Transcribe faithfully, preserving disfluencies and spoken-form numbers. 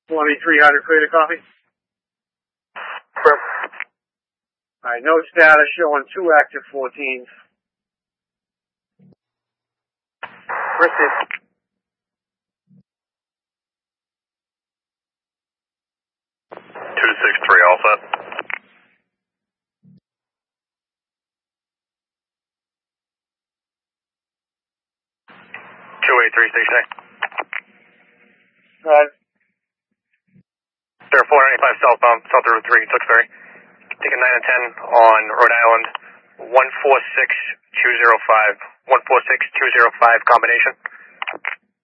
twenty-three hundred clear to copy. Affirm. Alright, no status showing two active fourteens. Received. two six three, all set. two eight three, station A. Right. Sir, four ninety-five southbound, south of Route three, Tewksbury. Taking nine and ten on Rhode Island, one four six two zero five, one four six two zero five combination.